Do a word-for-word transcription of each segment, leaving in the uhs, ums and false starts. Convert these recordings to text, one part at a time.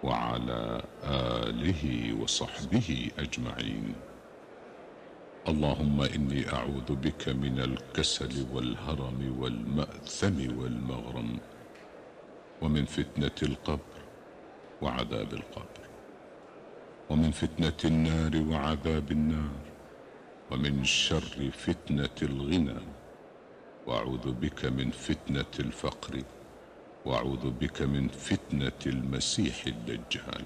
وعلى آله وصحبه أجمعين. اللهم إني أعوذ بك من الكسل والهرم والمأثم والمغرم، ومن فتنة القبر وعذاب القبر، ومن فتنة النار وعذاب النار، ومن شر فتنة الغنى، وأعوذ بك من فتنة الفقر، وأعوذ بك من فتنة المسيح الدجال.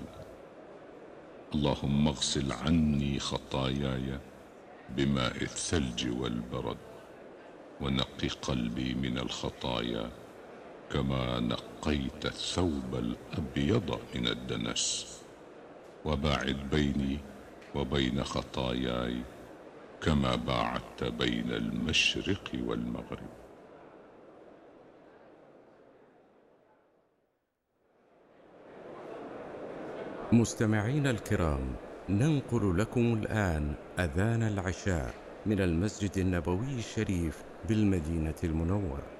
اللهم اغسل عني خطاياي بماء الثلج والبرد، ونقي قلبي من الخطايا كما نقيت الثوب الأبيض من الدنس، وباعد بيني وبين خطاياي كما باعدت بين المشرق والمغرب. مستمعينا الكرام، ننقل لكم الآن أذان العشاء من المسجد النبوي الشريف بالمدينة المنورة.